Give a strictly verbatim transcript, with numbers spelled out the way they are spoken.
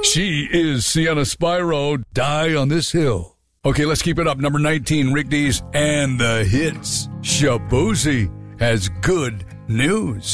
She is Sienna Spyro, Die on This Hill. Okay, let's keep it up. Number nineteen, Rick Dees and the Hits. Shaboozey has good news.